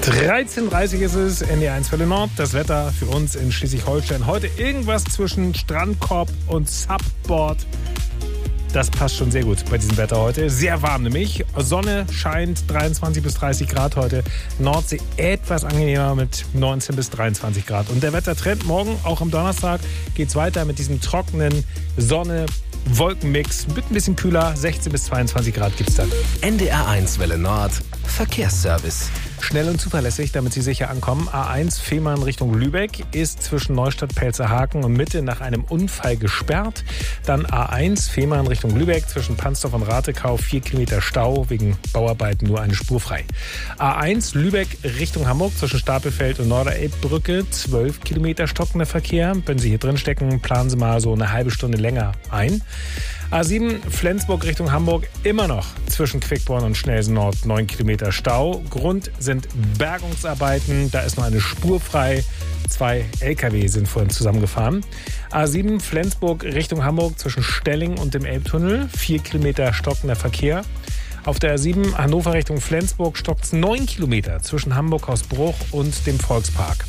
13:30 ist es, NDR1 Welle Nord. Das Wetter für uns in Schleswig-Holstein. Heute irgendwas zwischen Strandkorb und Subboard. Das passt schon sehr gut bei diesem Wetter heute. Sehr warm nämlich. Sonne scheint, 23 bis 30 Grad heute. Nordsee etwas angenehmer mit 19 bis 23 Grad. Und der Wettertrend morgen, auch am Donnerstag, geht's weiter mit diesem trockenen Sonne-Wolkenmix. Mit ein bisschen kühler, 16 bis 22 Grad gibt's dann. NDR1 Welle Nord, Verkehrsservice. Schnell und zuverlässig, damit Sie sicher ankommen. A1 Fehmarn Richtung Lübeck ist zwischen Neustadt-Pelzerhaken und Mitte nach einem Unfall gesperrt. Dann A1 Fehmarn Richtung Lübeck zwischen Pansdorf und Ratekau 4 Kilometer Stau, wegen Bauarbeiten nur eine Spur frei. A1 Lübeck Richtung Hamburg zwischen Stapelfeld und Norderelbbrücke 12 Kilometer stockender Verkehr. Wenn Sie hier drin stecken, planen Sie mal so eine halbe Stunde länger ein. A7 Flensburg Richtung Hamburg immer noch zwischen Quickborn und Schnelsen Nord 9 Kilometer Stau. Grund sind Bergungsarbeiten, da ist noch eine Spur frei. 2 LKW sind vorhin zusammengefahren. A7 Flensburg Richtung Hamburg zwischen Stelling und dem Elbtunnel 4 Kilometer stockender Verkehr. Auf der A7 Hannover Richtung Flensburg stockt es 9 Kilometer zwischen Hamburg-Hausbruch und dem Volkspark.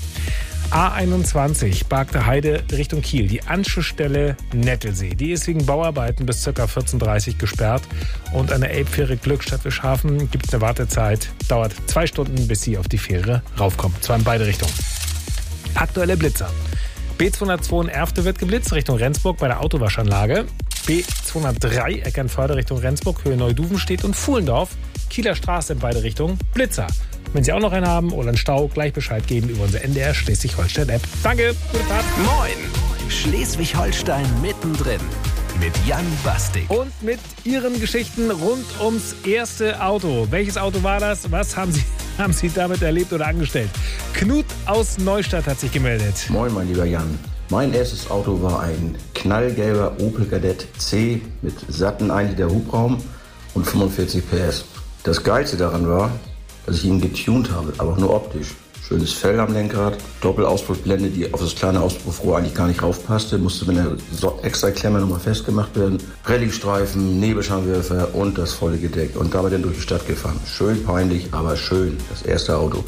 A21 Bargter Heide Richtung Kiel, die Anschlussstelle Nettelsee. Die ist wegen Bauarbeiten bis ca. 14:30 gesperrt. Und an der Elbfähre Glückstadt-Wischhafen gibt es eine Wartezeit. Dauert 2 Stunden, bis Sie auf die Fähre raufkommen. Zwar in beide Richtungen. Aktuelle Blitzer. B202 in Erfte wird geblitzt Richtung Rendsburg bei der Autowaschanlage. B203 Eckernförde Richtung Rendsburg, Höhe Neuduvenstedt und Fuhlendorf. Kieler Straße in beide Richtungen. Blitzer. Wenn Sie auch noch einen haben oder einen Stau, gleich Bescheid geben über unsere NDR Schleswig-Holstein-App. Danke, gute Tat. Moin, Schleswig-Holstein mittendrin mit Jan Bastik. Und mit Ihren Geschichten rund ums erste Auto. Welches Auto war das? Was haben Sie damit erlebt oder angestellt? Knut aus Neustadt hat sich gemeldet. Moin, mein lieber Jan. Mein erstes Auto war ein knallgelber Opel Kadett C mit satten 1 Liter Hubraum und 45 PS. Das Geilste daran war, dass ich ihn getuned habe, aber auch nur optisch. Schönes Fell am Lenkrad, Doppelauspuffblende, die auf das kleine Auspuffrohr eigentlich gar nicht raufpasste, musste mit einer extra Klemme nochmal festgemacht werden. Rallye-Streifen, Nebelscheinwerfer und das volle Gedeck. Und dabei dann durch die Stadt gefahren. Schön peinlich, aber schön. Das erste Auto.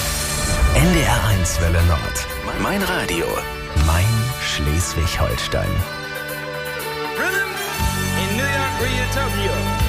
NDR1 Welle Nord. Mein Radio. Mein Schleswig-Holstein. Rhythm in New York, where you Tokyo.